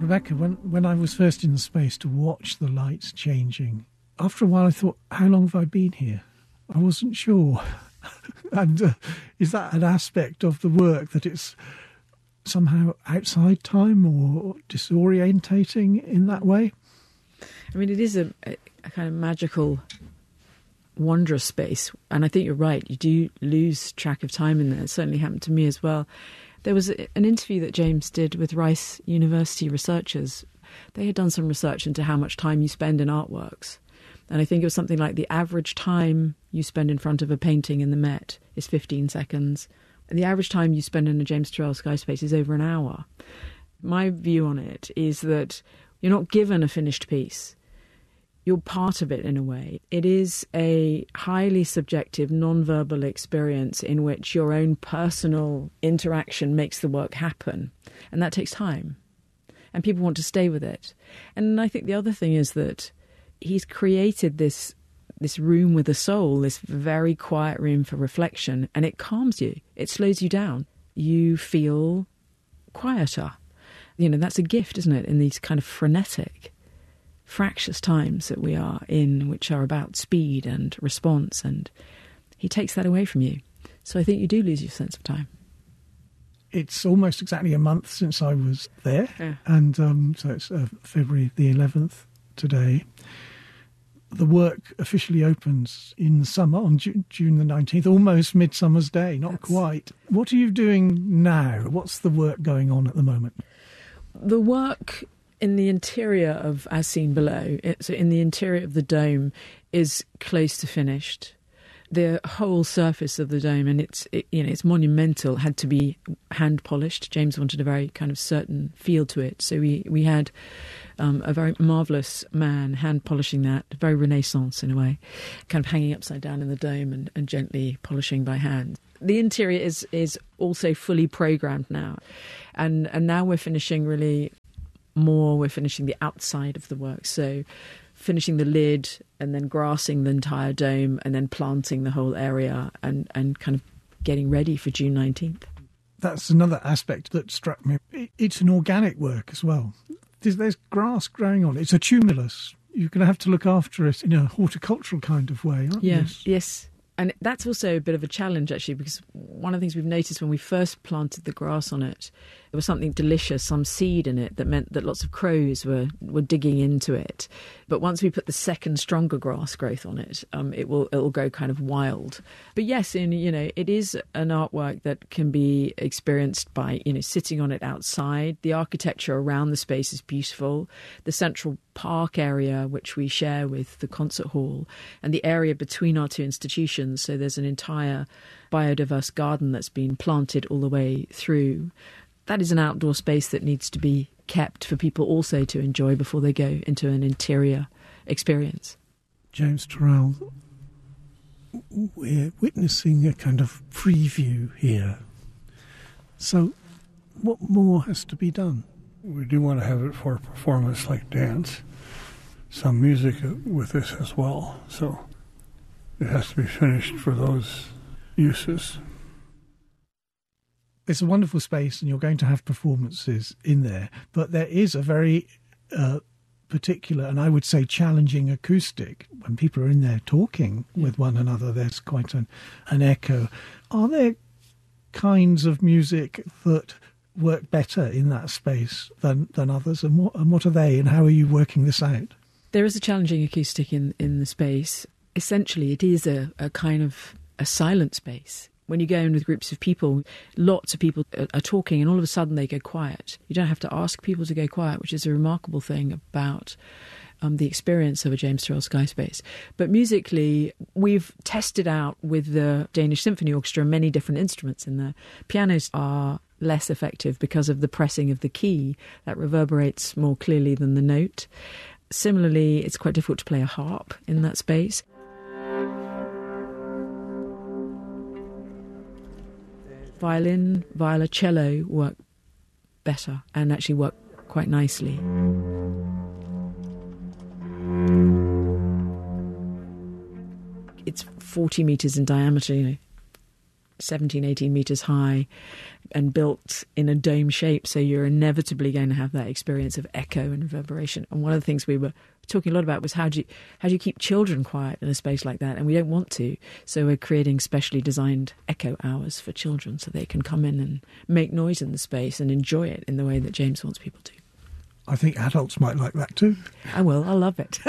Rebecca, when I was first in the space to watch the lights changing, after a while I thought, how long have I been here? I wasn't sure. And is that an aspect of the work, that it's somehow outside time or disorientating in that way? I mean, it is a kind of magical, wondrous space. And I think you're right. You do lose track of time in there. It certainly happened to me as well. There was an interview that James did with Rice University researchers. They had done some research into how much time you spend in artworks. And I think it was something like the average time you spend in front of a painting in the Met is 15 seconds. And the average time you spend in a James Turrell sky space is over an hour. My view on it is that you're not given a finished piece. You're part of it in a way. It is a highly subjective, non-verbal experience in which your own personal interaction makes the work happen. And that takes time. And people want to stay with it. And I think the other thing is that he's created this room with a soul, this very quiet room for reflection, and it calms you. It slows you down. You feel quieter. You know, that's a gift, isn't it, in these kind of frenetic, fractious times that we are in, which are about speed and response, and he takes that away from you. So I think you do lose your sense of time. It's almost exactly a month since I was there, yeah. And so it's February the 11th today. The work officially opens in the summer on June the 19th, almost Midsummer's Day, not quite. What are you doing now? What's the work going on at the moment? The work in the interior of As Seen Below, so in the interior of the dome, is close to finished. The whole surface of the dome, and it's monumental, had to be hand polished. James wanted a very kind of certain feel to it, so we had a very marvellous man hand polishing that, very Renaissance in a way, kind of hanging upside down in the dome and gently polishing by hand. The interior is also fully programmed now, and now we're finishing we're finishing the outside of the work, so finishing the lid and then grassing the entire dome and then planting the whole area and kind of getting ready for June 19th. That's another aspect that struck me. It's an organic work as well. There's grass growing on it. It's a tumulus. You're going to have to look after it in a horticultural kind of way, aren't you? Yes. And that's also a bit of a challenge, actually, because one of the things we've noticed when we first planted the grass on it, there was something delicious, some seed in it that meant that lots of crows were digging into it. But once we put the second, stronger grass growth on it, it'll go kind of wild. But yes, it is an artwork that can be experienced by, sitting on it outside. The architecture around the space is beautiful. The central park area, which we share with the concert hall, and the area between our two institutions, so there's an entire biodiverse garden that's been planted all the way through. That is an outdoor space that needs to be kept for people also to enjoy before they go into an interior experience. James Turrell, we're witnessing a kind of preview here. So what more has to be done? We do want to have it for a performance like dance. Some music with this as well. So it has to be finished for those uses. It's a wonderful space and you're going to have performances in there, but there is a very particular and I would say challenging acoustic. When people are in there talking with one another, there's quite an echo. Are there kinds of music that work better in that space than others, and what are they, and how are you working this out? There is a challenging acoustic in the space. Essentially, it is a kind of a silent space. When you go in with groups of people, lots of people are talking and all of a sudden they go quiet. You don't have to ask people to go quiet, which is a remarkable thing about the experience of a James Turrell sky space. But musically, we've tested out with the Danish Symphony Orchestra many different instruments in there. Pianos are less effective because of the pressing of the key that reverberates more clearly than the note. Similarly, it's quite difficult to play a harp in that space. Violin, viola, cello work better and actually work quite nicely. It's 40 metres in diameter, 17, 18 meters high and built in a dome shape. So you're inevitably going to have that experience of echo and reverberation. And one of the things we were talking a lot about was how do you keep children quiet in a space like that? And we don't want to. So we're creating specially designed echo hours for children so they can come in and make noise in the space and enjoy it in the way that James wants people to. I think adults might like that too. I will. I love it.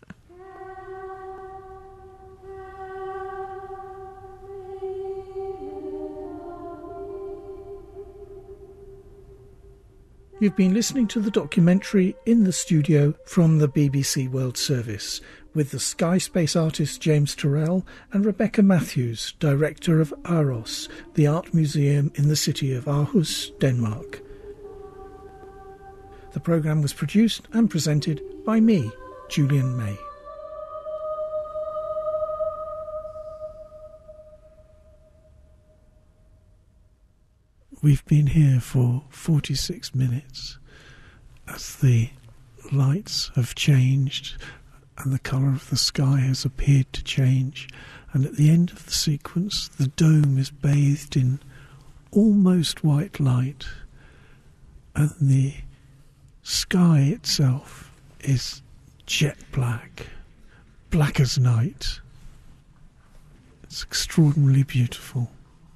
You've been listening to the documentary In the Studio from the BBC World Service with the Sky Space artist James Turrell and Rebecca Matthews, director of Aros, the art museum in the city of Aarhus, Denmark. The programme was produced and presented by me, Julian May. We've been here for 46 minutes as the lights have changed and the colour of the sky has appeared to change. And at the end of the sequence, the dome is bathed in almost white light and the sky itself is jet black, black as night. It's extraordinarily beautiful.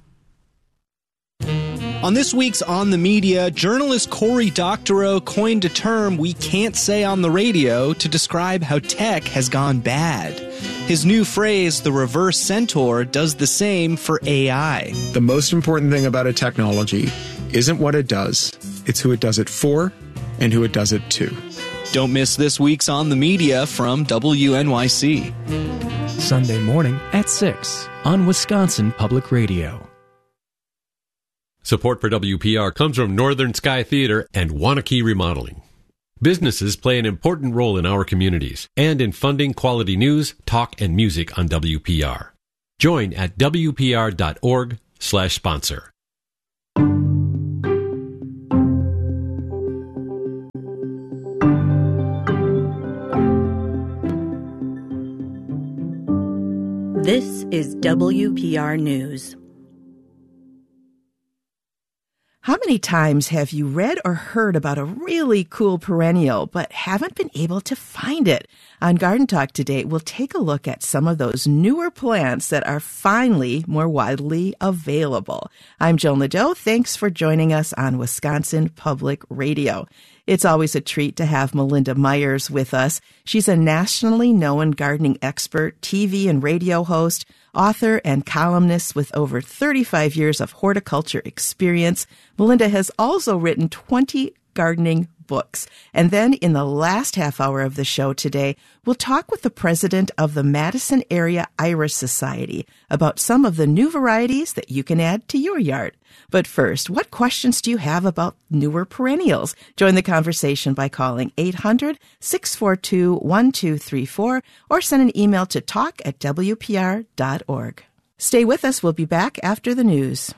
On this week's On the Media, journalist Cory Doctorow coined a term we can't say on the radio to describe how tech has gone bad. His new phrase, the reverse centaur, does the same for AI. The most important thing about a technology isn't what it does, it's who it does it for and who it does it to. Don't miss this week's On the Media from WNYC. Sunday morning at 6 on Wisconsin Public Radio. Support for WPR comes from Northern Sky Theater and Wanakee Remodeling. Businesses play an important role in our communities and in funding quality news, talk, and music on WPR. Join at WPR.org/sponsor. This is WPR News. How many times have you read or heard about a really cool perennial but haven't been able to find it? On Garden Talk today, we'll take a look at some of those newer plants that are finally more widely available. I'm Joan Ledoux. Thanks for joining us on Wisconsin Public Radio. It's always a treat to have Melinda Myers with us. She's a nationally known gardening expert, TV and radio host, author and columnist with over 35 years of horticulture experience. Melinda has also written 20 gardening books. And then in the last half hour of the show today, we'll talk with the president of the Madison Area Iris Society about some of the new varieties that you can add to your yard. But first, what questions do you have about newer perennials? Join the conversation by calling 800-642-1234 or send an email to talk@wpr.org. Stay with us. We'll be back after the news.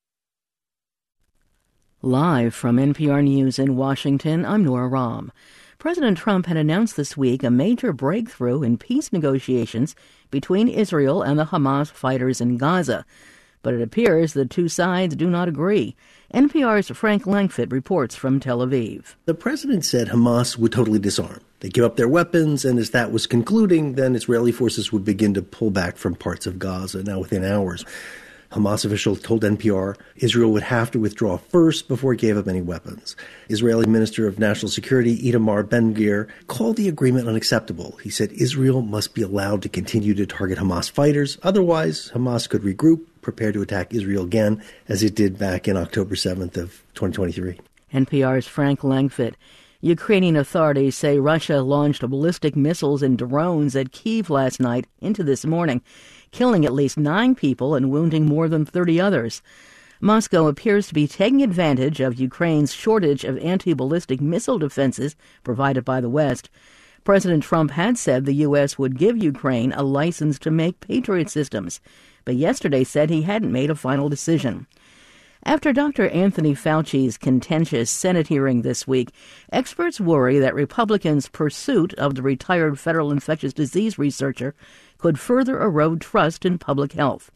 Live from NPR News in Washington, I'm Nora Rahm. President Trump had announced this week a major breakthrough in peace negotiations between Israel and the Hamas fighters in Gaza. But it appears the two sides do not agree. NPR's Frank Langfitt reports from Tel Aviv. The president said Hamas would totally disarm. They'd give up their weapons, and as that was concluding, then Israeli forces would begin to pull back from parts of Gaza, now within hours. Hamas officials told NPR Israel would have to withdraw first before it gave up any weapons. Israeli Minister of National Security Itamar Ben-Gvir called the agreement unacceptable. He said Israel must be allowed to continue to target Hamas fighters. Otherwise, Hamas could regroup, prepare to attack Israel again, as it did back in October 7th of 2023. NPR's Frank Langfitt. Ukrainian authorities say Russia launched ballistic missiles and drones at Kyiv last night into this morning, killing at least 9 people and wounding more than 30 others. Moscow appears to be taking advantage of Ukraine's shortage of anti-ballistic missile defenses provided by the West. President Trump had said the U.S. would give Ukraine a license to make Patriot systems, but yesterday said he hadn't made a final decision. After Dr. Anthony Fauci's contentious Senate hearing this week, experts worry that Republicans' pursuit of the retired federal infectious disease researcher could further erode trust in public health.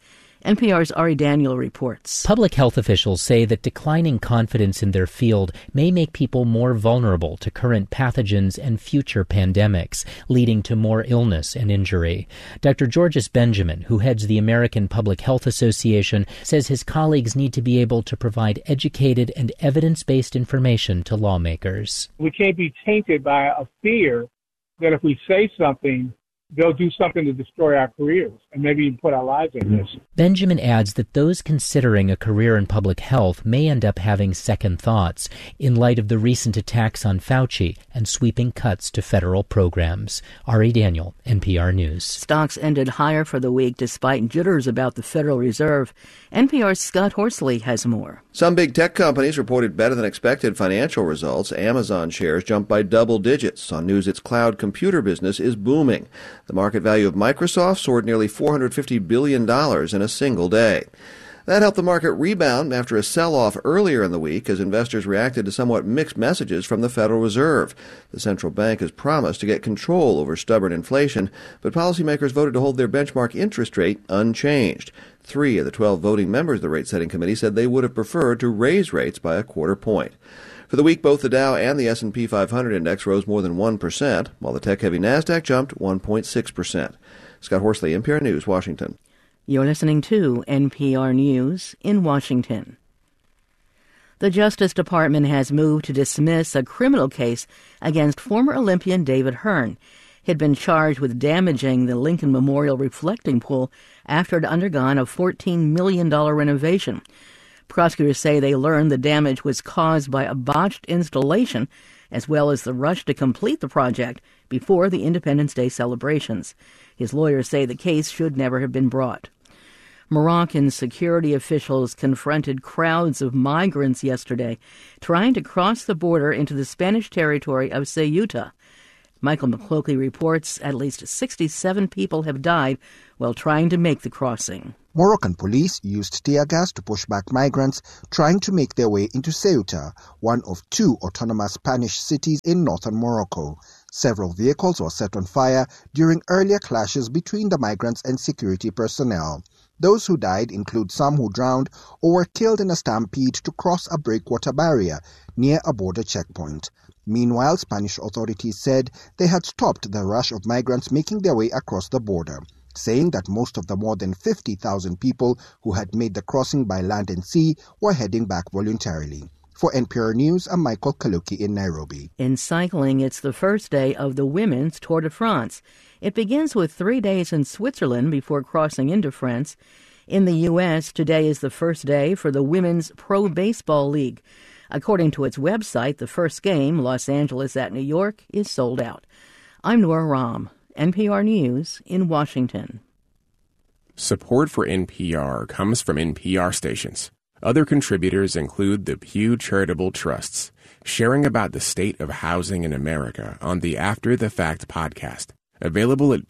NPR's Ari Daniel reports. Public health officials say that declining confidence in their field may make people more vulnerable to current pathogens and future pandemics, leading to more illness and injury. Dr. Georges Benjamin, who heads the American Public Health Association, says his colleagues need to be able to provide educated and evidence-based information to lawmakers. We can't be tainted by a fear that if we say something, they'll do something to destroy our careers and maybe even put our lives at risk. Benjamin adds that those considering a career in public health may end up having second thoughts in light of the recent attacks on Fauci and sweeping cuts to federal programs. Ari Daniel, NPR News. Stocks ended higher for the week despite jitters about the Federal Reserve. NPR's Scott Horsley has more. Some big tech companies reported better than expected financial results. Amazon shares jumped by double digits on news its cloud computer business is booming. The market value of Microsoft soared nearly $450 billion in a single day. That helped the market rebound after a sell-off earlier in the week as investors reacted to somewhat mixed messages from the Federal Reserve. The central bank has promised to get control over stubborn inflation, but policymakers voted to hold their benchmark interest rate unchanged. 3 of the 12 voting members of the rate-setting committee said they would have preferred to raise rates by a quarter point. For the week, both the Dow and the S&P 500 index rose more than 1%, while the tech-heavy NASDAQ jumped 1.6%. Scott Horsley, NPR News, Washington. You're listening to NPR News in Washington. The Justice Department has moved to dismiss a criminal case against former Olympian David Hearn. He had been charged with damaging the Lincoln Memorial reflecting pool after it had undergone a $14 million renovation. Prosecutors say they learned the damage was caused by a botched installation, as well as the rush to complete the project before the Independence Day celebrations. His lawyers say the case should never have been brought. Moroccan security officials confronted crowds of migrants yesterday trying to cross the border into the Spanish territory of Ceuta. Michael McCloskey reports at least 67 people have died while trying to make the crossing. Moroccan police used tear gas to push back migrants trying to make their way into Ceuta, one of 2 autonomous Spanish cities in northern Morocco. Several vehicles were set on fire during earlier clashes between the migrants and security personnel. Those who died include some who drowned or were killed in a stampede to cross a breakwater barrier near a border checkpoint. Meanwhile, Spanish authorities said they had stopped the rush of migrants making their way across the border, saying that most of the more than 50,000 people who had made the crossing by land and sea were heading back voluntarily. For NPR News, I'm Michael Kaluki in Nairobi. In cycling, it's the first day of the Women's Tour de France. It begins with 3 days in Switzerland before crossing into France. In the U.S., today is the first day for the Women's Pro Baseball League. According to its website, the first game, Los Angeles at New York, is sold out. I'm Nora Rahm, NPR News in Washington. Support for NPR comes from NPR stations. Other contributors include the Pew Charitable Trusts, sharing about the state of housing in America on the After the Fact podcast, available at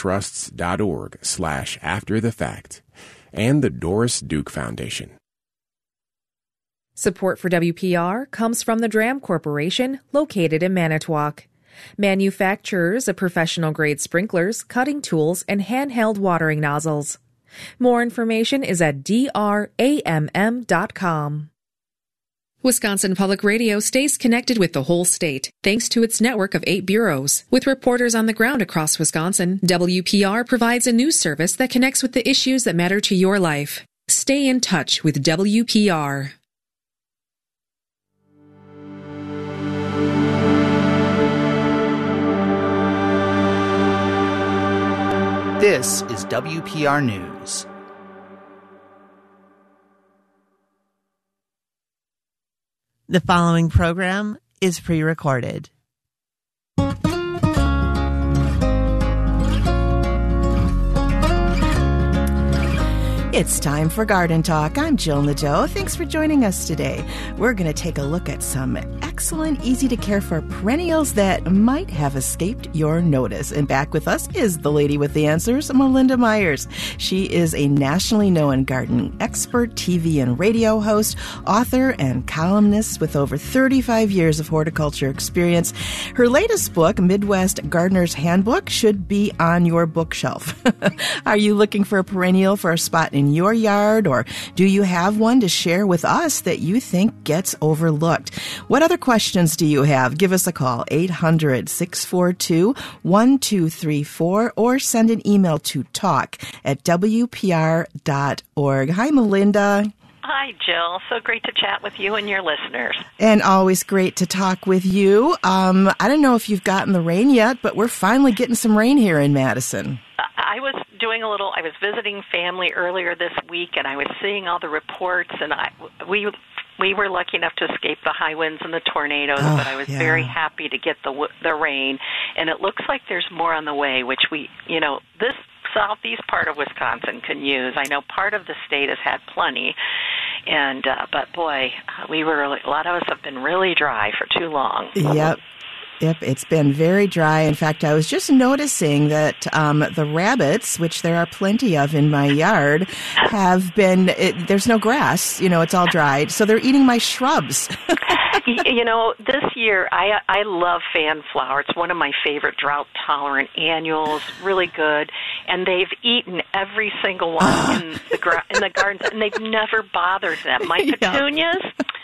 pewtrusts.org/afterthefact, and the Doris Duke Foundation. Support for WPR comes from the Dram Corporation, located in Manitowoc. Manufacturers of professional-grade sprinklers, cutting tools, and handheld watering nozzles. More information is at dramm.com. Wisconsin Public Radio stays connected with the whole state, thanks to its network of 8 bureaus. With reporters on the ground across Wisconsin, WPR provides a news service that connects with the issues that matter to your life. Stay in touch with WPR. This is WPR News. The following program is pre-recorded. It's time for Garden Talk. I'm Jill Nadeau. Thanks for joining us today. We're going to take a look at some excellent, easy-to-care-for perennials that might have escaped your notice. And back with us is the lady with the answers, Melinda Myers. She is a nationally known gardening expert, TV and radio host, author, and columnist with over 35 years of horticulture experience. Her latest book, Midwest Gardener's Handbook, should be on your bookshelf. Are you looking for a perennial for a spot in in your yard, or do you have one to share with us that you think gets overlooked? What other questions do you have? Give us a call, 800-642-1234, or send an email to talk@wpr.org. Hi, Melinda. Hi, Jill. So great to chat with you and your listeners. And always great to talk with you. I don't know if you've gotten the rain yet, but we're finally getting some rain here in Madison. I was visiting family earlier this week, and I was seeing all the reports, and we were lucky enough to escape the high winds and the tornadoes, but I was very happy to get the rain, and it looks like there's more on the way, which this southeast part of Wisconsin can use. I know part of the state has had plenty, but boy, a lot of us have been really dry for too long. Yep, it's been very dry. In fact, I was just noticing that the rabbits, which there are plenty of in my yard, there's no grass, it's all dried, so they're eating my shrubs. This year, I love fan flower. It's one of my favorite drought-tolerant annuals, really good, and they've eaten every single one in the gardens, and they've never bothered them. My petunias,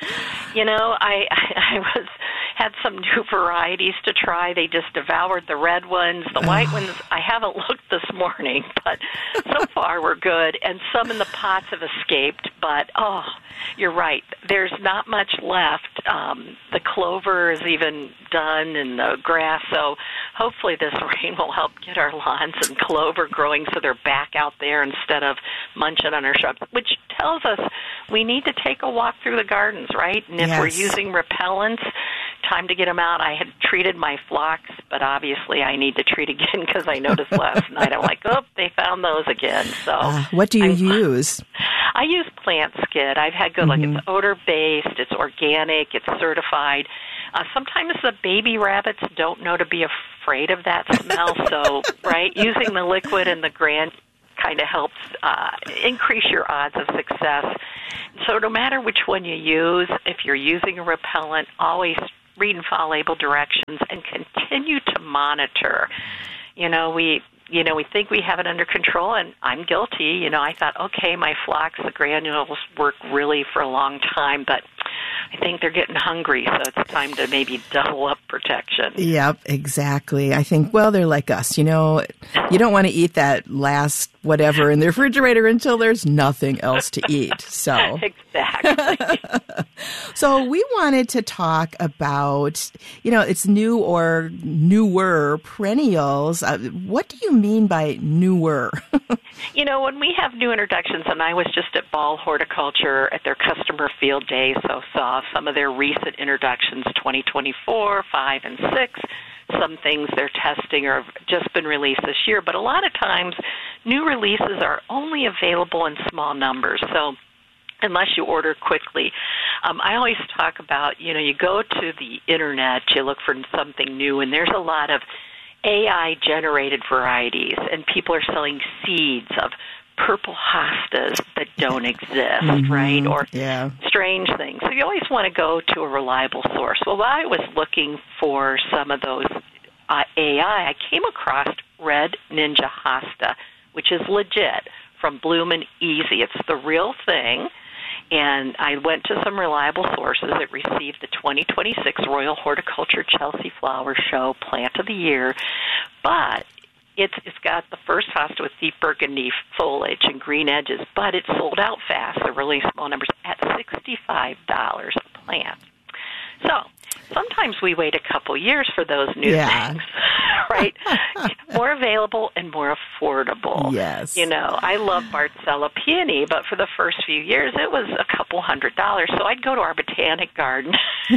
I had some new varieties to try. They just devoured the red ones. The white ones, I haven't looked this morning, but so far we're good, and some in the pots have escaped, but you're right. There's not much left. The clover is even done and the grass, so hopefully this rain will help get our lawns and clover growing so they're back out there instead of munching on our shrubs, which tells us we need to take a walk through the gardens, right? And if we're using repellents, time to get them out. I had treated my phlox, but obviously I need to treat again because I noticed last night, I'm like, they found those again. So what do you use? I use Plant Skid. I've had good luck. It's odor-based, it's organic, it's certified. Sometimes the baby rabbits don't know to be afraid of that smell, so, right, using the liquid and the Grand kind of helps increase your odds of success. So no matter which one you use, if you're using a repellent, always read and follow label directions and continue to monitor. We think we have it under control, and I'm guilty. I thought, okay, my phlox, the granules work really for a long time, but I think they're getting hungry, so it's time to maybe double up protection. Yep, exactly. I think, they're like us. You don't want to eat that last whatever in the refrigerator until there's nothing else to eat. So exactly. So we wanted to talk about, it's new or newer perennials. What do you mean by newer? When we have new introductions, and I was just at Ball Horticulture at their customer field day, so saw some of their recent introductions, 2024, 5, and 6. Some things they're testing or have just been released this year, but a lot of times new releases are only available in small numbers, so unless you order quickly. I always talk about, you go to the internet, you look for something new, and there's a lot of AI-generated varieties, and people are selling seeds of purple hostas that don't exist, right, or strange things. So you always want to go to a reliable source. Well, I was looking for some of those AI. I came across Red Ninja Hosta, which is legit, from Bloomin' Easy. It's the real thing. And I went to some reliable sources. It received the 2026 Royal Horticulture Chelsea Flower Show Plant of the Year. But it's got the first hosta with deep burgundy foliage and green edges, but it sold out fast. They're really small numbers at $65 a plant. So sometimes we wait a couple years for those new things, right? More available and more affordable. Yes. I love Barcella peony, but for the first few years, it was a couple $100. So I'd go to our botanic garden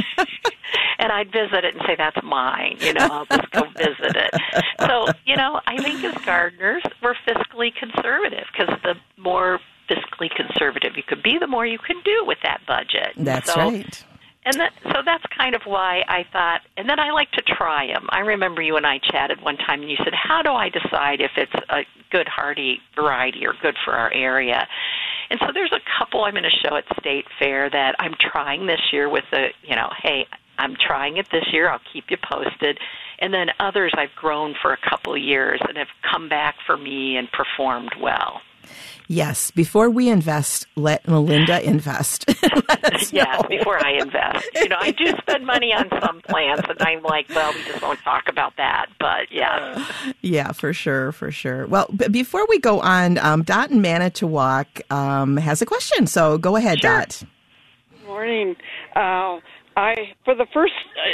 and I'd visit it and say, that's mine. I'll just go visit it. So, I think as gardeners, we're fiscally conservative because the more fiscally conservative you could be, the more you can do with that budget. That's right. So that's kind of why I thought, and then I like to try them. I remember you and I chatted one time, and you said, how do I decide if it's a good hardy variety or good for our area? And so there's a couple I'm going to show at State Fair that I'm trying this year with hey, I'm trying it this year. I'll keep you posted. And then others I've grown for a couple of years and have come back for me and performed well. Yes, before we invest, let Melinda invest. Yes, before I invest. I do spend money on some plants, and I'm like, well, we just won't talk about that. But yes. Yeah, for sure. Well, before we go on, Dot in Manitowoc has a question. So go ahead, Sure. Dot. Good morning. For the first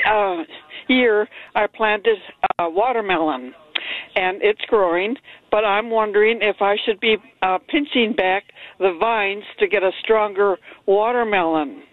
year, I planted watermelon, and it's growing, but I'm wondering if I should be pinching back the vines to get a stronger watermelon.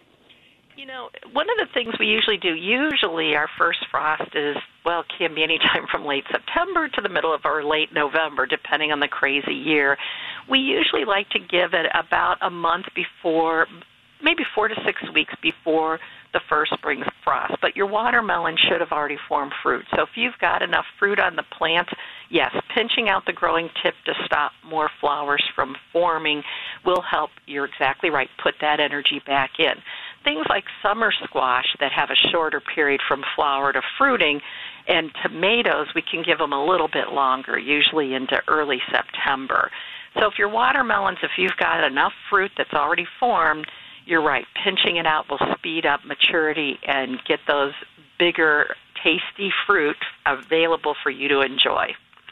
One of the things we usually do, our first frost can be any time from late September to the middle of or late November, depending on the crazy year. We usually like to give it about a month before, maybe 4 to 6 weeks before the first spring frost. But your watermelon should have already formed fruit. So if you've got enough fruit on the plant, yes, pinching out the growing tip to stop more flowers from forming will help, you're exactly right, put that energy back in. Things like summer squash that have a shorter period from flower to fruiting, and tomatoes, we can give them a little bit longer, usually into early September. So if your watermelons, if you've got enough fruit that's already formed, you're right, pinching it out will speed up maturity and get those bigger, tasty fruit available for you to enjoy.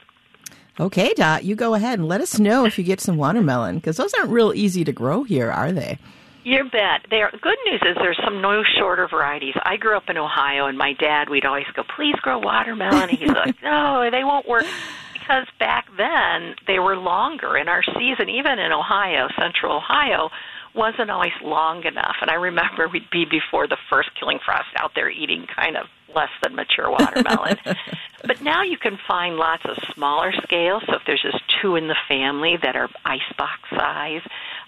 Okay, Dot, you go ahead and let us know if you get some watermelon, because those aren't real easy to grow here, are they? You bet. Good news is there's some new shorter varieties. I grew up in Ohio, and my dad, we'd always go, please grow watermelon. And he's like, no, they won't work. Because back then, they were longer. In our season, even in Ohio, central Ohio, wasn't always long enough. And I remember we'd be before the first killing frost out there eating kind of less than mature watermelon. But now you can find lots of smaller scales. So if there's just 2 in the family that are icebox size,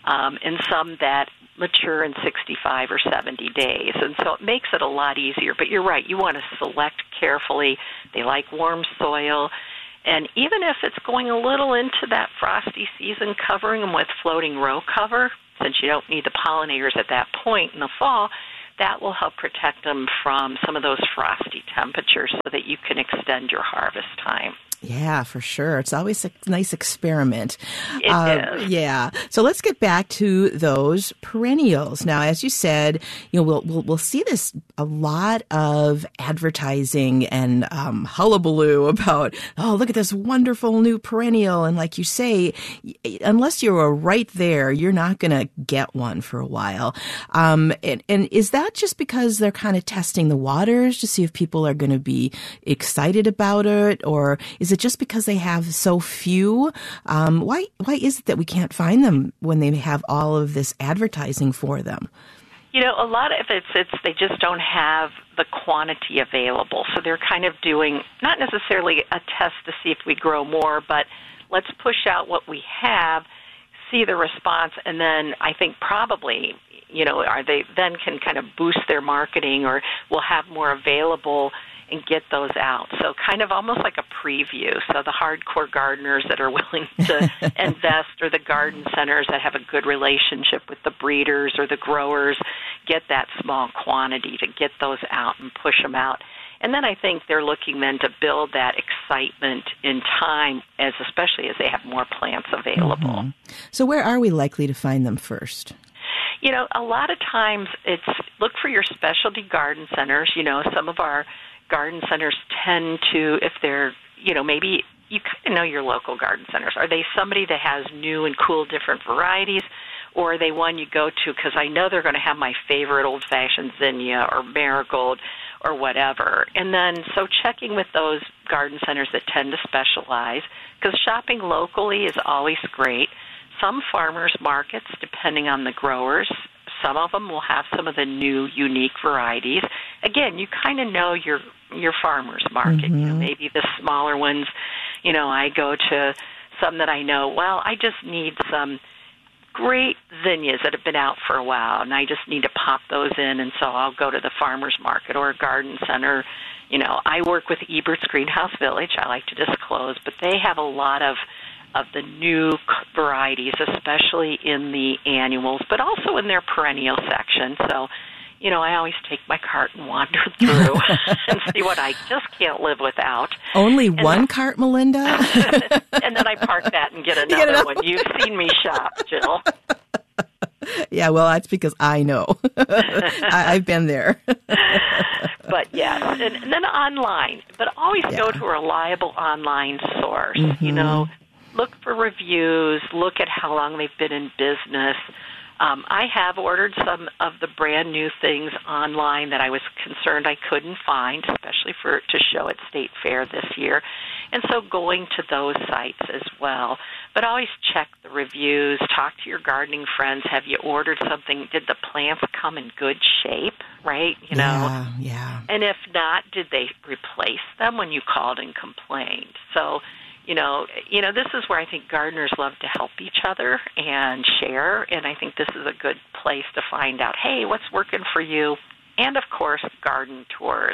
and some that mature in 65 or 70 days. And so it makes it a lot easier. But you're right, you want to select carefully. They like warm soil. And even if it's going a little into that frosty season, covering them with floating row cover, since you don't need the pollinators at that point in the fall, that will help protect them from some of those frosty temperatures so that you can extend your harvest time. Yeah, for sure. It's always a nice experiment. It is. Yeah. So let's get back to those perennials. Now, as you said, we'll see this a lot of advertising and hullabaloo about, oh, look at this wonderful new perennial. And like you say, unless you're right there, you're not going to get one for a while. And is that just because they're kind of testing the waters to see if people are going to be excited about it, or is it just because they have so few? Why is it that we can't find them when they have all of this advertising for them? A lot of it's they just don't have the quantity available. So they're kind of doing not necessarily a test to see if we grow more, but let's push out what we have, see the response, and then I think probably, are they then can kind of boost their marketing, or will have more available and get those out. So kind of almost like a preview. So the hardcore gardeners that are willing to invest, or the garden centers that have a good relationship with the breeders or the growers, get that small quantity to get those out and push them out. And then I think they're looking then to build that excitement in time, especially as they have more plants available. Mm-hmm. So where are we likely to find them first? A lot of times it's look for your specialty garden centers. Some of our garden centers tend to, if they're, maybe you kind of know your local garden centers. Are they somebody that has new and cool different varieties, or are they one you go to because I know they're going to have my favorite old-fashioned zinnia or marigold or whatever? And then so checking with those garden centers that tend to specialize, because shopping locally is always great. Some farmers markets, depending on the growers, some of them will have some of the new, unique varieties. Again, you kind of know your farmer's market. Mm-hmm. Maybe the smaller ones, I go to some that I know, well, I just need some great zinnias that have been out for a while, and I just need to pop those in, and so I'll go to the farmer's market or a garden center. I work with Ebert's Greenhouse Village. I like to disclose, but they have a lot of the new varieties, especially in the annuals, but also in their perennial section. So, I always take my cart and wander through and see what I just can't live without. Only one cart, Melinda? And then I park that and get another one. You've seen me shop, Jill. Yeah, well, that's because I know. I've been there. But yes, and then online. But always go to a reliable online source. Mm-hmm. Look for reviews. Look at how long they've been in business. I have ordered some of the brand new things online that I was concerned I couldn't find, especially to show at State Fair this year. And so going to those sites as well. But always check the reviews, talk to your gardening friends. Have you ordered something? Did the plants come in good shape, right? Yeah. And if not, did they replace them when you called and complained? So, this is where I think gardeners love to help each other and share, and I think this is a good place to find out, hey, what's working for you? And, of course, garden tours.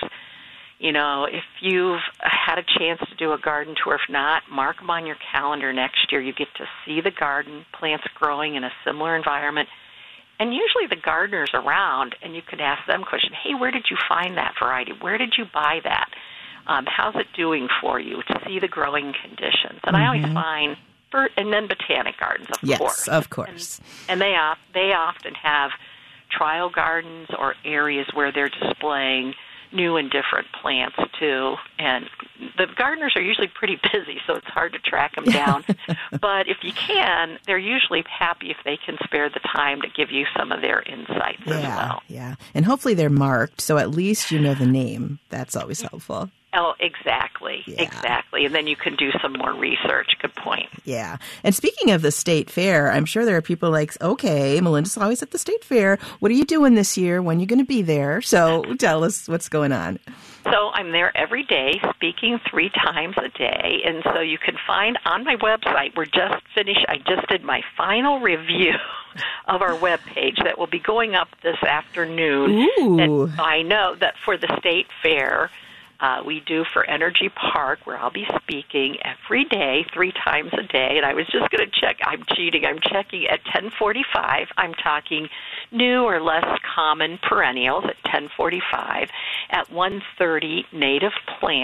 If you've had a chance to do a garden tour, if not, mark them on your calendar next year. You get to see the garden, plants growing in a similar environment, and usually the gardeners around, and you can ask them a question, hey, where did you find that variety? Where did you buy that? How's it doing for you to see the growing conditions? And I always find, and then botanic gardens, of course. Yes, of course. And they often have trial gardens or areas where they're displaying new and different plants, too. And the gardeners are usually pretty busy, so it's hard to track them down. But if you can, they're usually happy if they can spare the time to give you some of their insights as well. Yeah, and hopefully they're marked, so at least you know the name. That's always helpful. Oh, exactly. And then you can do some more research. Good point. Yeah. And speaking of the State Fair, I'm sure there are people like, okay, Melinda's always at the State Fair. What are you doing this year? When are you going to be there? So tell us what's going on. So I'm there every day, speaking 3 times a day. And so you can find on my website, we're just finished. I just did my final review of our webpage that will be going up this afternoon. Ooh. And I know that for the State Fair, we do for Energy Park, where I'll be speaking every day, 3 times a day. And I was just going to check. I'm cheating. I'm checking at 10:45. I'm talking new or less common perennials at 10:45. At 1:30, native plants.